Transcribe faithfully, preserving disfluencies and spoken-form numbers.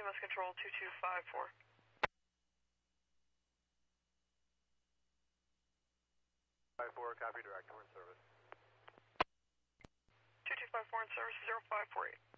C M S Control two two five four. five four, copy direct, we're in service. two two five four in service, zero five four eight.